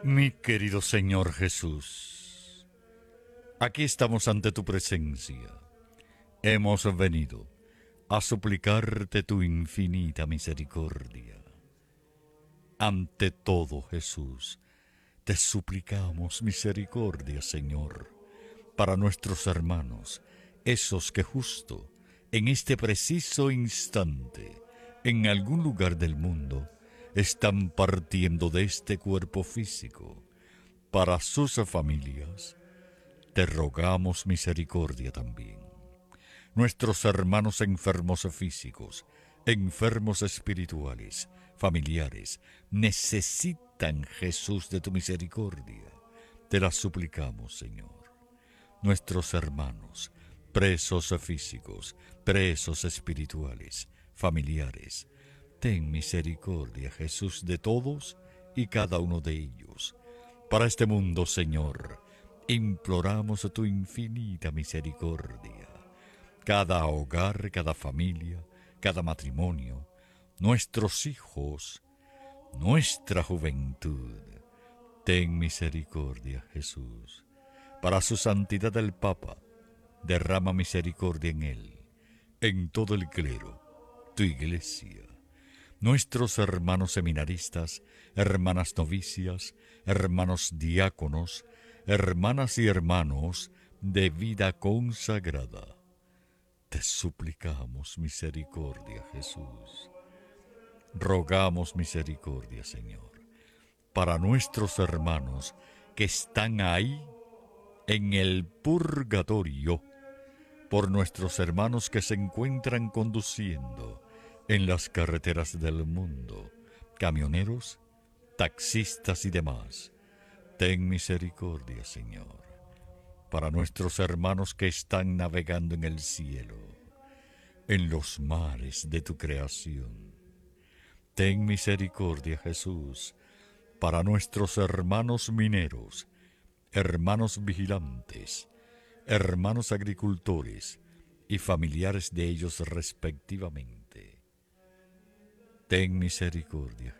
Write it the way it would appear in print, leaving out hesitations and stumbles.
Mi querido Señor Jesús, aquí estamos ante tu presencia. Hemos venido a suplicarte tu infinita misericordia. Ante todo, Jesús, te suplicamos misericordia, Señor, para nuestros hermanos, esos que justo en este preciso instante, en algún lugar del mundo, están partiendo de este cuerpo físico. Para sus familias, te rogamos misericordia también. Nuestros hermanos enfermos físicos, enfermos espirituales, familiares, necesitan, Jesús, de tu misericordia. Te la suplicamos, Señor. Nuestros hermanos, presos físicos, presos espirituales, familiares, ten misericordia, Jesús, de todos y cada uno de ellos. Para este mundo, Señor, imploramos tu infinita misericordia. Cada hogar, cada familia, cada matrimonio, nuestros hijos, nuestra juventud. Ten misericordia, Jesús. Para su santidad el Papa, derrama misericordia en él, en todo el clero, tu iglesia. Nuestros hermanos seminaristas, hermanas novicias, hermanos diáconos, hermanas y hermanos de vida consagrada. Te suplicamos misericordia, Jesús. Rogamos misericordia, Señor, para nuestros hermanos que están ahí en el purgatorio, por nuestros hermanos que se encuentran conduciendo en las carreteras del mundo, camioneros, taxistas y demás. Ten misericordia, Señor, para nuestros hermanos que están navegando en el cielo, en los mares de tu creación. Ten misericordia, Jesús, para nuestros hermanos mineros, hermanos vigilantes, hermanos agricultores y familiares de ellos respectivamente. Ten misericordia,